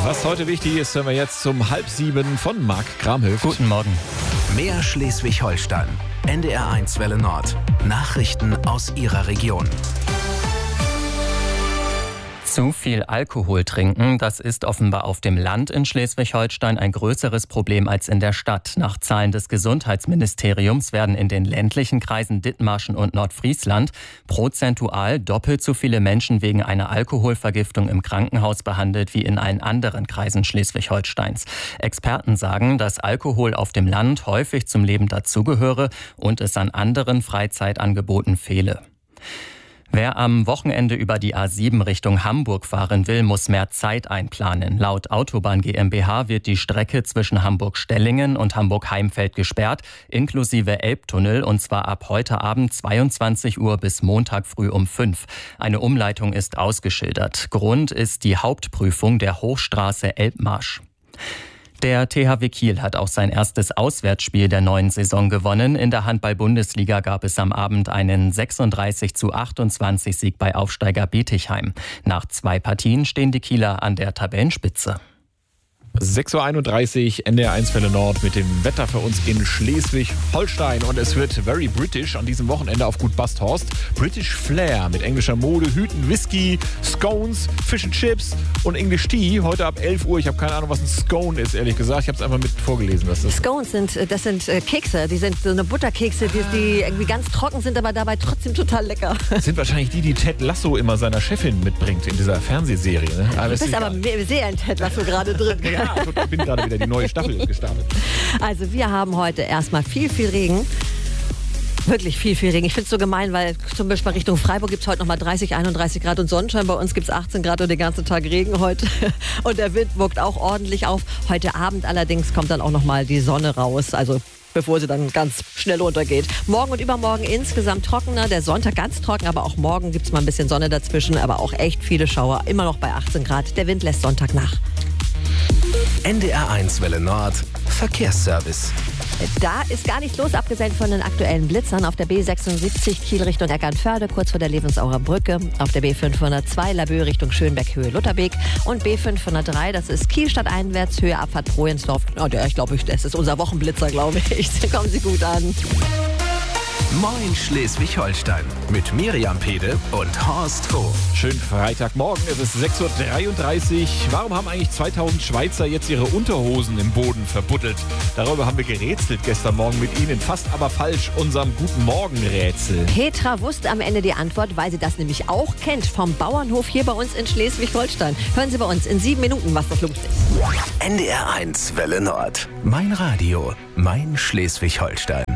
Was heute wichtig ist, hören wir jetzt um 6:30 von Marc Gramhöft. Guten Morgen. Mehr Schleswig-Holstein. NDR1 Welle Nord. Nachrichten aus Ihrer Region. Zu viel Alkohol trinken, das ist offenbar auf dem Land in Schleswig-Holstein ein größeres Problem als in der Stadt. Nach Zahlen des Gesundheitsministeriums werden in den ländlichen Kreisen Dithmarschen und Nordfriesland prozentual doppelt so viele Menschen wegen einer Alkoholvergiftung im Krankenhaus behandelt wie in allen anderen Kreisen Schleswig-Holsteins. Experten sagen, dass Alkohol auf dem Land häufig zum Leben dazugehöre und es an anderen Freizeitangeboten fehle. Wer am Wochenende über die A7 Richtung Hamburg fahren will, muss mehr Zeit einplanen. Laut Autobahn GmbH wird die Strecke zwischen Hamburg-Stellingen und Hamburg-Heimfeld gesperrt, inklusive Elbtunnel, und zwar ab heute Abend 22 Uhr bis Montag früh um 5. Eine Umleitung ist ausgeschildert. Grund ist die Hauptprüfung der Hochstraße Elbmarsch. Der THW Kiel hat auch sein erstes Auswärtsspiel der neuen Saison gewonnen. In der Handball-Bundesliga gab es am Abend einen 36:28 Sieg bei Aufsteiger Bietigheim. Nach 2 Partien stehen die Kieler an der Tabellenspitze. 6:31 Uhr, NDR1 Welle Nord mit dem Wetter für uns in Schleswig-Holstein. Und es wird very British an diesem Wochenende auf Gut Basthorst. British Flair mit englischer Mode, Hüten, Whisky, Scones, Fish and Chips und English Tea. Heute ab 11 Uhr. Ich habe keine Ahnung, was ein Scone ist, ehrlich gesagt. Ich habe es einfach mit vorgelesen. Was das Scones sind Kekse. Die sind so eine Butterkekse, die irgendwie ganz trocken sind, aber dabei trotzdem total lecker. Das sind wahrscheinlich die Ted Lasso immer seiner Chefin mitbringt in dieser Fernsehserie. Ne? Du bist aber sehr in Ted Lasso gerade drin. Ja, ich bin gerade wieder, die neue Staffel ist gestartet. Also wir haben heute erstmal viel Regen. Wirklich viel Regen. Ich finde es so gemein, weil zum Beispiel Richtung Freiburg gibt es heute nochmal 30, 31 Grad und Sonnenschein. Bei uns gibt es 18 Grad und den ganzen Tag Regen heute. Und der Wind wirkt auch ordentlich auf. Heute Abend allerdings kommt dann auch nochmal die Sonne raus. Also bevor sie dann ganz schnell untergeht. Morgen und übermorgen insgesamt trockener. Der Sonntag ganz trocken, aber auch morgen gibt es mal ein bisschen Sonne dazwischen. Aber auch echt viele Schauer. Immer noch bei 18 Grad. Der Wind lässt Sonntag nach. NDR1 Welle Nord. Verkehrsservice. Da ist gar nichts los, abgesehen von den aktuellen Blitzern. Auf der B76 Kiel Richtung Eckernförde, kurz vor der Lebensauer Brücke. Auf der B502 Laboe Richtung Schönberg, Höhe Lutherbeek. Und B503, das ist Kiel stadteinwärts, Höhe Abfahrt Prohensdorf. Oh, das ist unser Wochenblitzer, glaube ich. Da kommen Sie gut an. Moin Schleswig-Holstein mit Miriam Pede und Horst Hof. Schönen Freitagmorgen, es ist 6:33 Uhr. Warum haben eigentlich 2000 Schweizer jetzt ihre Unterhosen im Boden verbuddelt? Darüber haben wir gerätselt gestern Morgen mit Ihnen. Fast aber falsch, unserem Guten Morgen-Rätsel. Petra wusste am Ende die Antwort, weil sie das nämlich auch kennt vom Bauernhof hier bei uns in Schleswig-Holstein. Hören Sie bei uns in 7 Minuten, was das los ist. NDR1 Welle Nord. Mein Radio, mein Schleswig-Holstein.